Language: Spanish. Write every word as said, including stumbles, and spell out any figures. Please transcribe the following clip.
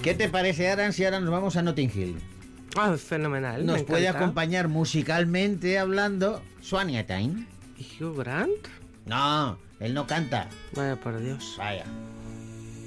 ¿Qué te parece, Aran, si ahora nos vamos a Notting Hill? Ah, fenomenal. Nos me puede encanta. acompañar musicalmente hablando Swania Time. ¿Y Hugh Grant? No, él no canta. Vaya por Dios. Vaya.